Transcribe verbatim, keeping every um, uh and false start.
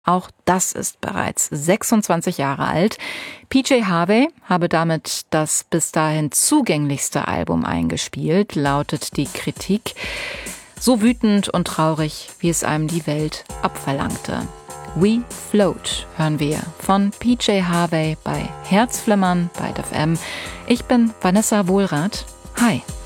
Auch das ist bereits sechsundzwanzig Jahre alt. P J Harvey habe damit das bis dahin zugänglichste Album eingespielt, lautet die Kritik. So wütend und traurig, wie es einem die Welt abverlangte. We Float hören wir von P J Harvey bei Herzflimmern bei Def M. Ich bin Vanessa Wohlrath. Hi.